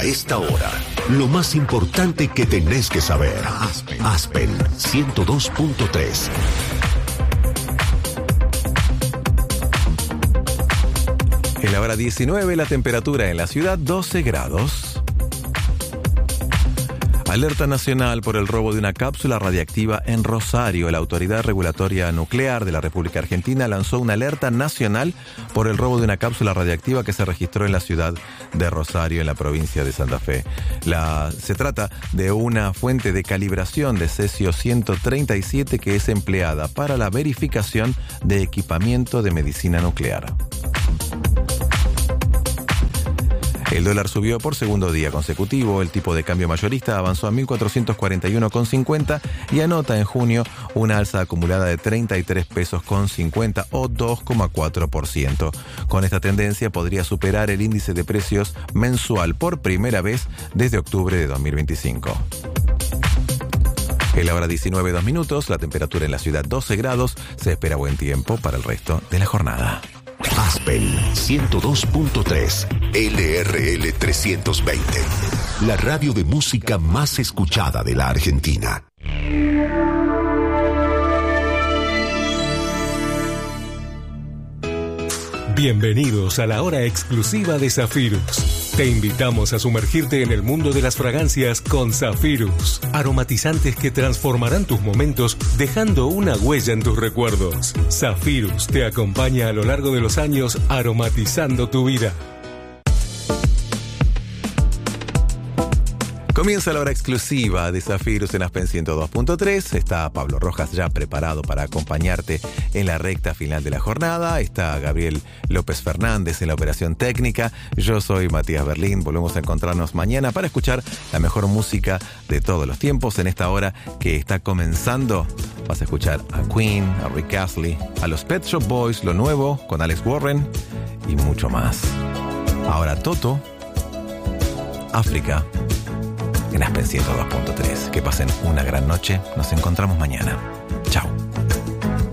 esta hora, lo más importante que tenés que saber. Aspen 102.3. En la hora 19, la temperatura en la ciudad 12 grados. Alerta nacional por el robo de una cápsula radiactiva en Rosario. La Autoridad Regulatoria Nuclear de la República Argentina lanzó una alerta nacional por el robo de una cápsula radiactiva que se registró en la ciudad de Rosario, en la provincia de Santa Fe. Se trata de una fuente de calibración de cesio 137 que es empleada para la verificación de equipamiento de medicina nuclear. El dólar subió por segundo día consecutivo, el tipo de cambio mayorista avanzó a 1.441,50 y anota en junio una alza acumulada de 33 pesos con 50 o 2,4%. Con esta tendencia podría superar el índice de precios mensual por primera vez desde octubre de 2025. En la hora 19:02, la temperatura en la ciudad 12 grados, se espera buen tiempo para el resto de la jornada. Aspen 102.3 LRL 320, la radio de música más escuchada de la Argentina. Bienvenidos a la hora exclusiva de Zafirus. Te invitamos a sumergirte en el mundo de las fragancias con Zafirus. Aromatizantes que transformarán tus momentos dejando una huella en tus recuerdos. Zafirus te acompaña a lo largo de los años aromatizando tu vida. Comienza la hora exclusiva de Zafirus en Aspen 102.3. Está Pablo Rojas ya preparado para acompañarte en la recta final de la jornada. Está Gabriel López Fernández en la operación técnica. Yo soy Matías Berlín. Volvemos a encontrarnos mañana para escuchar la mejor música de todos los tiempos. En esta hora que está comenzando, vas a escuchar a Queen, a Rick Astley, a los Pet Shop Boys, lo nuevo con Alex Warren y mucho más. Ahora Toto, África, en Aspen 102.3. Que pasen una gran noche. Nos encontramos mañana. Chao.